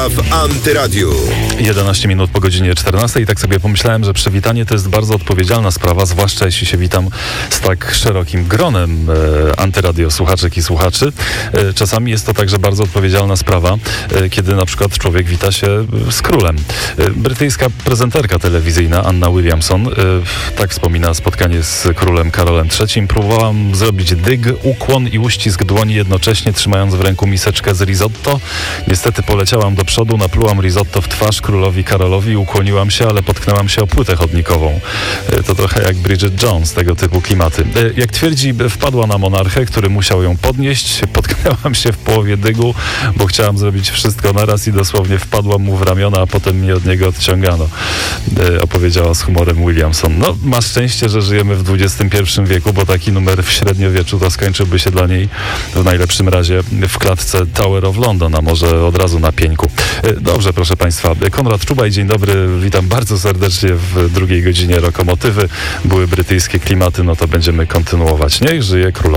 w Antyradiu. 11 minut po godzinie 14 i tak sobie pomyślałem, że przywitanie to jest bardzo odpowiedzialna sprawa, zwłaszcza jeśli się witam z tak szerokim gronem Antyradio słuchaczek i słuchaczy. Czasami jest to także bardzo odpowiedzialna sprawa, kiedy na przykład człowiek wita się z królem. Brytyjska prezenterka telewizyjna Anna Williamson tak wspomina spotkanie z królem Karolem III. Próbowałam zrobić dyg, ukłon i uścisk dłoni jednocześnie, trzymając w ręku miseczkę z risotto. Niestety poleciałam do przodu, naplułam risotto w twarz królowi Karolowi i ukłoniłam się, ale potknęłam się o płytę chodnikową. To trochę jak Bridget Jones, tego typu klimaty. Jak twierdzi, wpadła na monarchę, który musiał ją podnieść. Potknęłam się w połowie dygu, bo chciałam zrobić wszystko naraz i dosłownie wpadłam mu w ramiona, a potem mnie od niego odciągano. Opowiedziała z humorem Williamson. No, ma szczęście, że żyjemy w XXI wieku, bo taki numer w średniowieczu to skończyłby się dla niej w najlepszym razie w klatce Tower of London, a może od razu na pieńku. Dobrze, proszę Państwa. Konrad Czubaj, dzień dobry. Witam bardzo serdecznie w drugiej godzinie Rokomotywy. Były brytyjskie klimaty, no to będziemy kontynuować. Niech żyje królowa.